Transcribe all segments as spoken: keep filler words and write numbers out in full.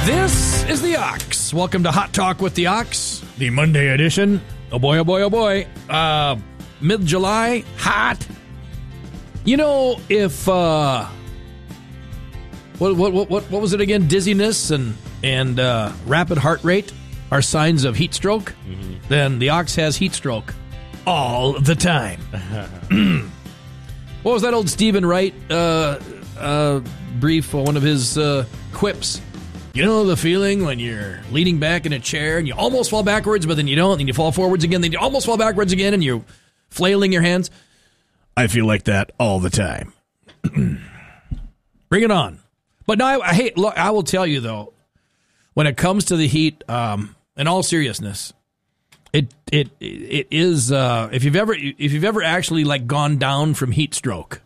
This is the Ox. Welcome to Hot Talk with the Ox, the Monday edition. Oh boy, oh boy, oh boy. Uh, mid-July, hot. You know, if, uh, what, what, what, what was it again? Dizziness and, and uh, rapid heart rate are signs of heat stroke. Mm-hmm. Then the Ox has heat stroke all the time. What was that old Stephen Wright uh, uh, brief, one of his uh, quips? You know the feeling when you're leaning back in a chair and you almost fall backwards, but then you don't, and you fall forwards again, then you almost fall backwards again, and you're flailing your hands? I feel like that all the time. Bring it on. But no, I, I hate. Look, I will tell you though, when it comes to the heat, um, in all seriousness, it it it is. Uh, if you've ever if you've ever actually like gone down from heat stroke,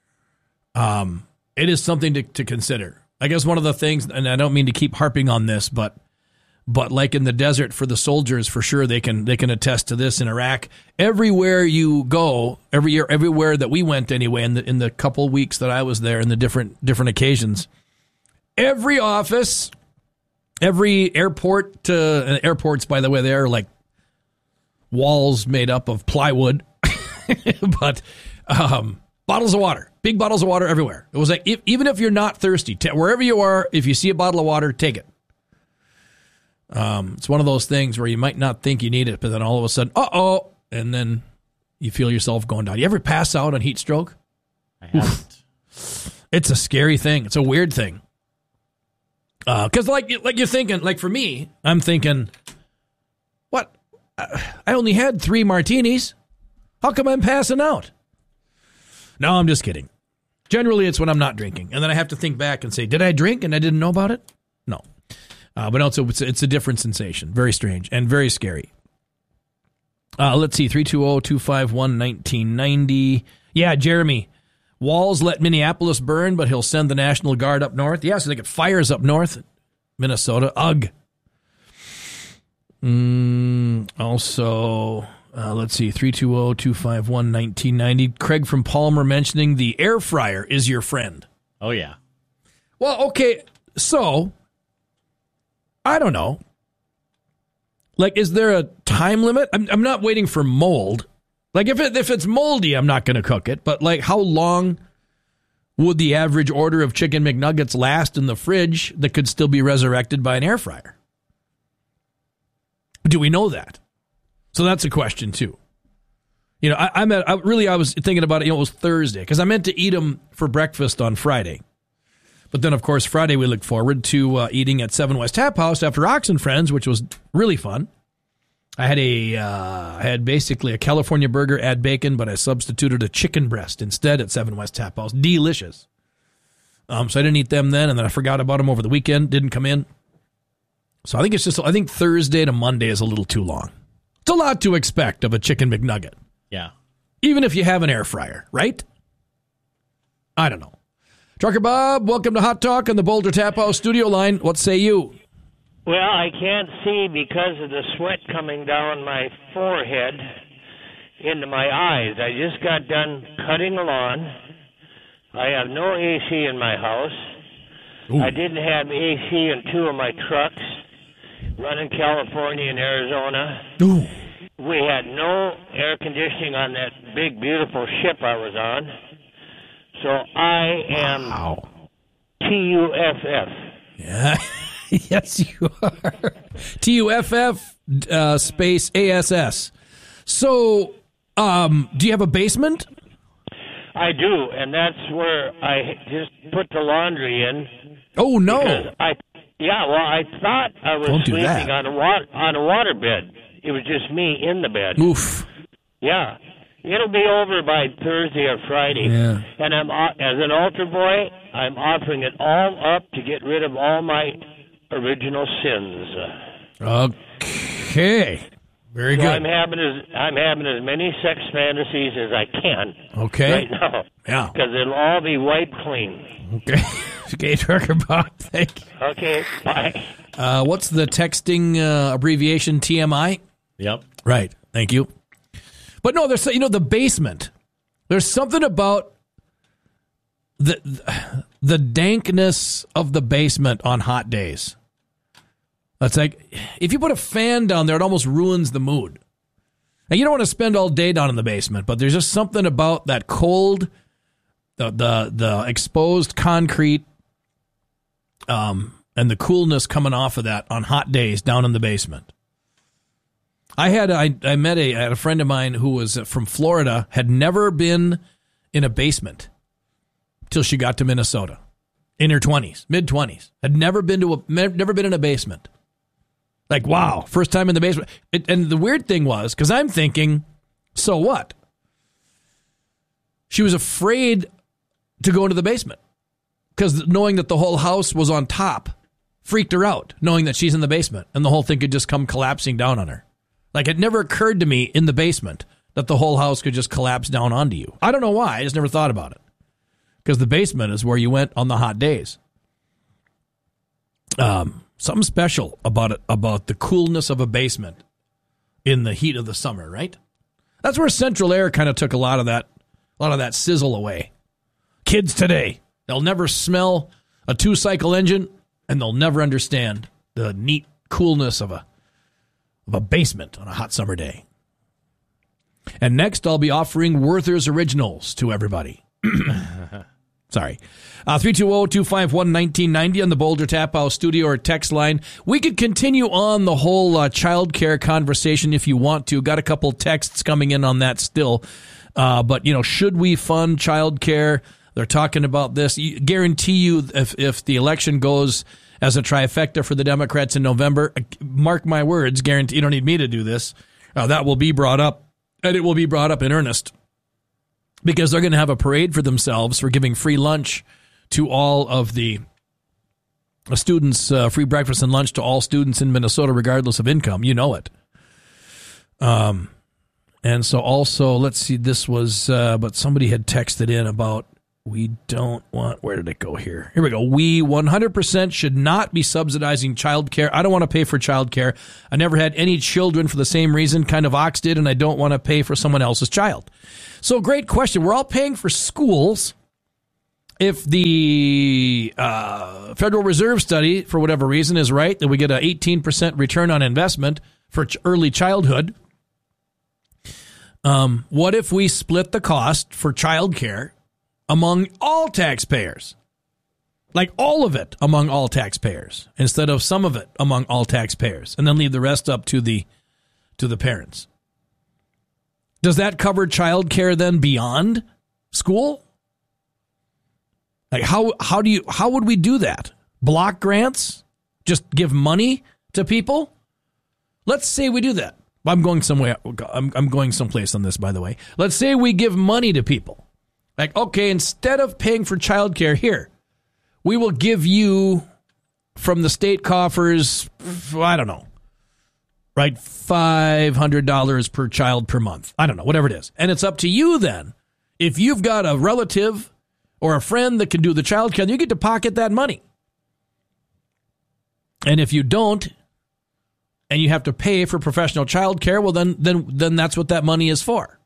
um, it is something to, to consider. I guess one of the things, and I don't mean to keep harping on this, but but like in the desert for the soldiers, for sure they can they can attest to this in Iraq. Everywhere you go, every year, everywhere that we went anyway, in the in the couple weeks that I was there, in the different different occasions, every office, every airport, uh, and airports, by the way, they're like walls made up of plywood, but um, bottles of water. Big bottles of water everywhere. It was like, if, even if you're not thirsty, t- wherever you are, if you see a bottle of water, take it. Um, it's one of those things where you might not think you need it, but then all of a sudden, uh-oh, and then you feel yourself going down. You ever pass out on heat stroke? I haven't. It's a scary thing. It's a weird thing. Because uh, like, like you're thinking, like for me, I'm thinking, what? I only had three martinis. How come I'm passing out? No, I'm just kidding. Generally, it's when I'm not drinking. And then I have to think back and say, did I drink and I didn't know about it? No. Uh, but also, it's, it's a different sensation. Very strange and very scary. Uh, let's see, three two zero, two five one, one nine nine zero. Yeah, Jeremy. Walls let Minneapolis burn, but he'll send the National Guard up north. Yeah, so they get fires up north. Minnesota. Ugh. Mm, also... Uh, let's see, three two zero, two five one, one nine nine zero. Craig from Palmer mentioning the air fryer is your friend. Oh, yeah. Well, okay, so, I don't know. Like, is there a time limit? I'm, I'm not waiting for mold. Like, if it, if it's moldy, I'm not going to cook it. But, like, how long would the average order of Chicken McNuggets last in the fridge that could still be resurrected by an air fryer? Do we know that? So that's a question, too. You know, I, I meant, I, really, I was thinking about it, you know, it was Thursday, because I meant to eat them for breakfast on Friday. But then, of course, Friday we look forward to uh, eating at Seven West Tap House after Ox and Friends, which was really fun. I had a, uh, I had basically a California burger, add bacon, but I substituted a chicken breast instead at Seven West Tap House. Delicious. Um, so I didn't eat them then, and then I forgot about them over the weekend, didn't come in. So I think it's just, I think Thursday to Monday is a little too long. It's a lot to expect of a Chicken McNugget. Yeah. Even if you have an air fryer, right? I don't know. Trucker Bob, welcome to Hot Talk on the Boulder Tap House studio line. What say you? Well, I can't see because of the sweat coming down my forehead into my eyes. I just got done cutting a lawn. I have no A C in my house. Ooh. I didn't have A C in two of my trucks. Running California and Arizona. Ooh. We had no air conditioning on that big, beautiful ship I was on. So I am wow. T U F F. Yeah. Yes, you are. T U F F uh, space A S S. So, um, do you have a basement? I do, and that's where I just put the laundry in. Oh, no. I Yeah, well, I thought I was Don't do sleeping that. on a wa- on a water bed. It was just me in the bed. Oof. Yeah, it'll be over by Thursday or Friday. Yeah. And I'm uh, as an altar boy, I'm offering it all up to get rid of all my original sins. Okay, very so good. I'm having as I'm having as many sex fantasies as I can. Okay. Right now. Yeah. Because it'll all be wiped clean. Okay. Okay, Trucker Bob, thank you. Okay, bye. Uh, what's the texting uh, abbreviation T M I? Yep. Right, thank you. But no, there's, you know, the basement. There's something about the the dankness of the basement on hot days. It's like, if you put a fan down there, it almost ruins the mood. And you don't want to spend all day down in the basement, but there's just something about that cold, the the the exposed concrete, um, and the coolness coming off of that on hot days down in the basement. I had I I met a I had a friend of mine who was from Florida, had never been in a basement till she got to Minnesota, in her twenties, mid twenties, had never been to a never been in a basement. Like, wow, first time in the basement. It, and the weird thing was, because I'm thinking, so what? She was afraid to go into the basement because knowing that the whole house was on top freaked her out, knowing that she's in the basement and the whole thing could just come collapsing down on her. Like, it never occurred to me in the basement that the whole house could just collapse down onto you. I don't know why. I just never thought about it. Because the basement is where you went on the hot days. Um, something special about it, about the coolness of a basement in the heat of the summer, right? That's where central air kind of took a lot of that, a lot of that sizzle away. Kids today, they'll never smell a two-cycle engine, and they'll never understand the neat coolness of a of a basement on a hot summer day. And next, I'll be offering Werther's Originals to everybody. Sorry. Uh, three two zero, two five one, one nine nine zero on the Boulder Tap House studio or text line. We could continue on the whole uh, child care conversation if you want to. Got a couple texts coming in on that still. Uh, but, you know, should we fund child care? They're talking about this. You, guarantee you if, if the election goes as a trifecta for the Democrats in November, mark my words, guarantee, you don't need me to do this, uh, that will be brought up, and it will be brought up in earnest. Because they're going to have a parade for themselves for giving free lunch to all of the students, uh, free breakfast and lunch to all students in Minnesota, regardless of income. You know it. Um, and so also, let's see, this was, uh, but somebody had texted in about, we don't want, where did it go here? Here we go. We one hundred percent should not be subsidizing child care. I don't want to pay for child care. I never had any children for the same reason, kind of Ox did, and I don't want to pay for someone else's child. So great question. We're all paying for schools. If the uh, Federal Reserve study, for whatever reason, is right, that we get an eighteen percent return on investment for ch- early childhood, um, what if we split the cost for child care among all taxpayers? Like all of it among all taxpayers instead of some of it among all taxpayers, and then leave the rest up to the to the parents. Does that cover child care then beyond school? Like how how do you how would we do that? Block grants? Just give money to people? Let's say we do that. I'm going somewhere. I'm I'm going someplace on this, by the way. Let's say we give money to people. Like, okay, instead of paying for child care here, we will give you from the state coffers, I don't know, right, five hundred dollars per child per month. I don't know, whatever it is. And it's up to you then. If you've got a relative or a friend that can do the child care, you get to pocket that money. And if you don't, and you have to pay for professional child care, well, then, then, then that's what that money is for.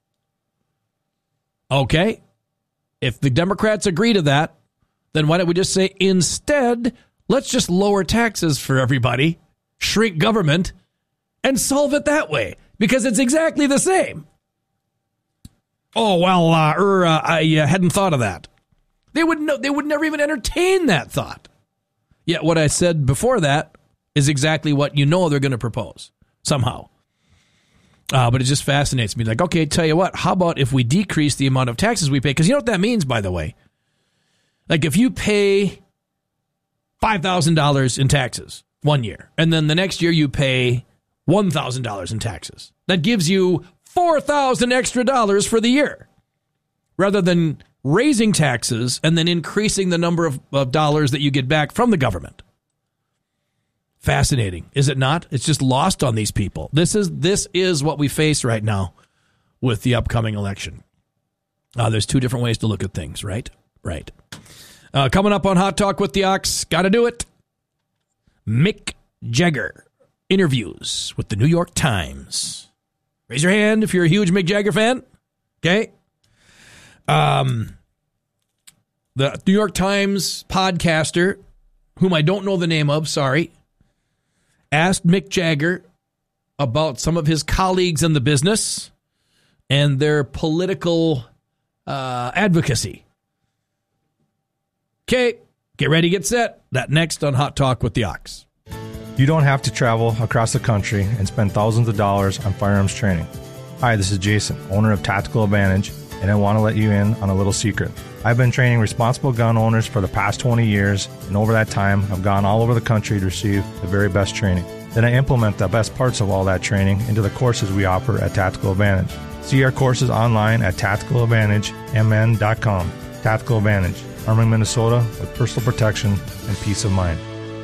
Okay? If the Democrats agree to that, then why don't we just say, instead, let's just lower taxes for everybody, shrink government, and solve it that way, because it's exactly the same. Oh, well, uh, er, uh, I uh, hadn't thought of that. They would no, they would never even entertain that thought. Yet what I said before that is exactly what you know they're going to propose somehow. Uh, but it just fascinates me. Like, okay, tell you what, how about if we decrease the amount of taxes we pay? Because you know what that means, by the way? Like if you pay five thousand dollars in taxes one year, and then the next year you pay one thousand dollars in taxes, that gives you four thousand dollars extra dollars for the year. Rather than raising taxes and then increasing the number of, of dollars that you get back from the government. Fascinating, is it not? It's just lost on these people. This is this is what we face right now with the upcoming election. Uh, there's two different ways to look at things, right? Right. Uh, coming up on Hot Talk with the Ox, gotta do it. Mick Jagger interviews with the New York Times. Raise your hand if you're a huge Mick Jagger fan. Okay. Um, the New York Times podcaster, whom I don't know the name of, sorry, asked Mick Jagger about some of his colleagues in the business and their political uh, advocacy. Okay, get ready, get set. That next on Hot Talk with the Ox. You don't have to travel across the country and spend thousands of dollars on firearms training. Hi, this is Jason, owner of Tactical Advantage, and I want to let you in on a little secret. I've been training responsible gun owners for the past twenty years, and over that time, I've gone all over the country to receive the very best training. Then I implement the best parts of all that training into the courses we offer at Tactical Advantage. See our courses online at tactical advantage m n dot com. Tactical Advantage, arming Minnesota with personal protection and peace of mind.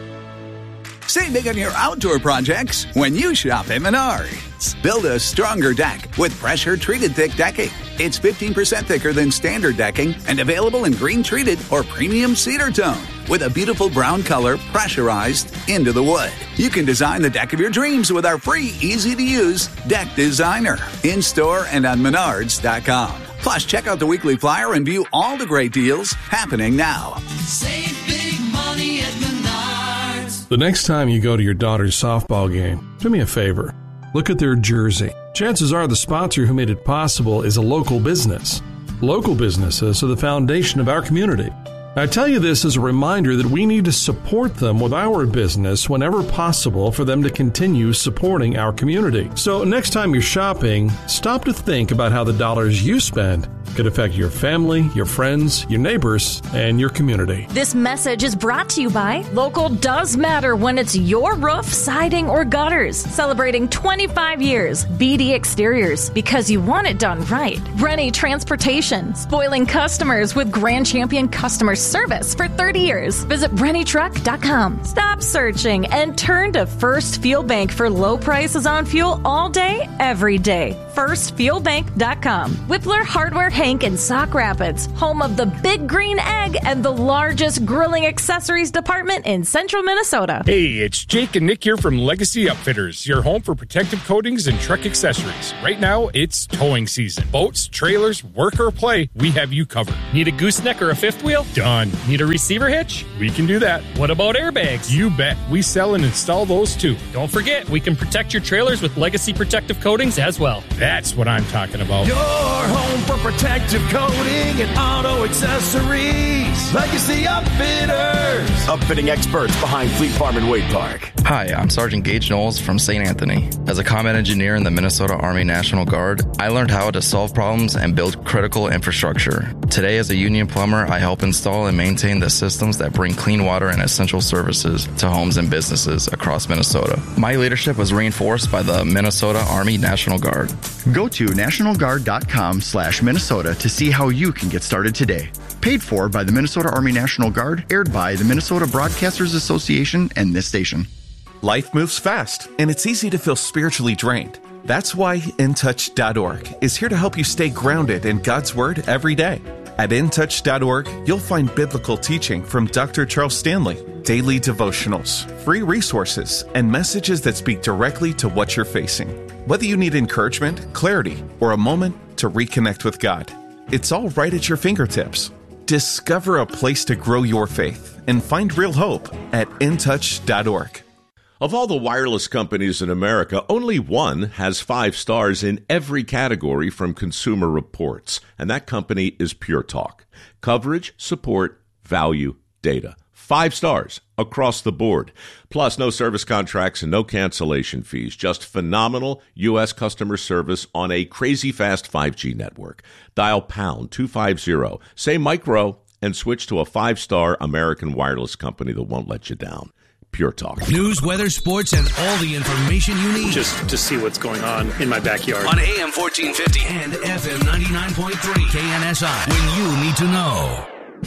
Save big on your outdoor projects when you shop at Menards. Build a stronger deck with pressure-treated thick decking. It's fifteen percent thicker than standard decking and available in green-treated or premium cedar tone with a beautiful brown color pressurized into the wood. You can design the deck of your dreams with our free, easy-to-use Deck Designer in-store and on menards dot com. Plus, check out the weekly flyer and view all the great deals happening now. Save big money at Menards. The next time you go to your daughter's softball game, do me a favor. Look at their jersey. Chances are the sponsor who made it possible is a local business. Local businesses are the foundation of our community. I tell you this as a reminder that we need to support them with our business whenever possible for them to continue supporting our community. So next time you're shopping, stop to think about how the dollars you spend could affect your family, your friends, your neighbors, and your community. This message is brought to you by Local Does Matter when it's your roof, siding, or gutters. Celebrating twenty-five years. B D Exteriors, because you want it done right. Rennie Transportation, spoiling customers with Grand Champion customer service for thirty years. Visit rennie truck dot com. Stop searching and turn to First Fuel Bank for low prices on fuel all day, every day. first fuel bank dot com. Whippler Hardware Hank in Sauk Rapids, home of the Big Green Egg and the largest grilling accessories department in central Minnesota. Hey, it's Jake and Nick here from Legacy Upfitters, your home for protective coatings and truck accessories. Right now, it's towing season. Boats, trailers, work or play, we have you covered. Need a gooseneck or a fifth wheel? Done. Need a receiver hitch? We can do that. What about airbags? You bet. We sell and install those too. Don't forget, we can protect your trailers with Legacy protective coatings as well. That's what I'm talking about. Your home for protective coating and auto accessories. Legacy Upfitters. Upfitting experts behind Fleet Farm and Wade Park. Hi, I'm Sergeant Gage Knowles from Saint Anthony. As a combat engineer in the Minnesota Army National Guard, I learned how to solve problems and build critical infrastructure. Today, as a union plumber, I help install and maintain the systems that bring clean water and essential services to homes and businesses across Minnesota. My leadership was reinforced by the Minnesota Army National Guard. Go to national guard dot com slash Minnesota to see how you can get started today. Paid for by the Minnesota Army National Guard, aired by the Minnesota Broadcasters Association and this station. Life moves fast, and it's easy to feel spiritually drained. That's why in touch dot org is here to help you stay grounded in God's Word every day. At in touch dot org, you'll find biblical teaching from Doctor Charles Stanley, daily devotionals, free resources, and messages that speak directly to what you're facing. Whether you need encouragement, clarity, or a moment to reconnect with God, it's all right at your fingertips. Discover a place to grow your faith and find real hope at in touch dot org. Of all the wireless companies in America, only one has five stars in every category from Consumer Reports, and that company is Pure Talk. Coverage, support, value, data. Five stars across the board. Plus, no service contracts and no cancellation fees. Just phenomenal U S customer service on a crazy fast five G network. Dial pound two fifty, say micro, and switch to a five-star American wireless company that won't let you down. Pure Talk. News, weather, sports, and all the information you need. Just to see what's going on in my backyard. On A M fourteen fifty and F M ninety-nine point three K N S I. When you need to know.